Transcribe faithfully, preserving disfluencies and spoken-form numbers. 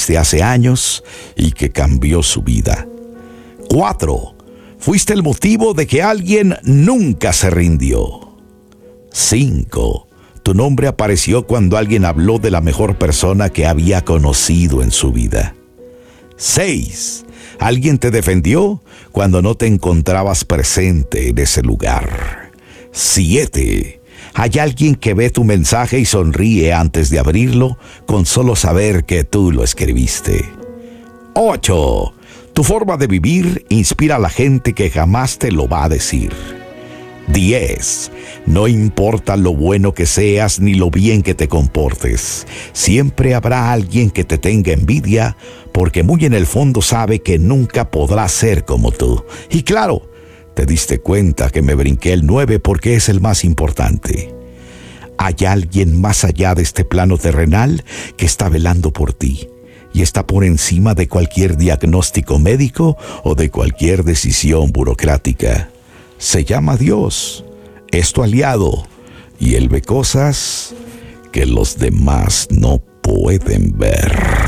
desde hace años y que cambió su vida. Cuatro. Fuiste el motivo de que alguien nunca se rindió. Cinco. Tu nombre apareció cuando alguien habló de la mejor persona que había conocido en su vida. Seis. Alguien te defendió cuando no te encontrabas presente en ese lugar. Siete. Hay alguien que ve tu mensaje y sonríe antes de abrirlo con solo saber que tú lo escribiste. Ocho. Tu forma de vivir inspira a la gente que jamás te lo va a decir. Diez. No importa lo bueno que seas ni lo bien que te comportes, siempre habrá alguien que te tenga envidia porque muy en el fondo sabe que nunca podrá ser como tú. Y claro, te diste cuenta que me brinqué el nueve porque es el más importante. Hay alguien más allá de este plano terrenal que está velando por ti y está por encima de cualquier diagnóstico médico o de cualquier decisión burocrática. Se llama Dios, es tu aliado y Él ve cosas que los demás no pueden ver.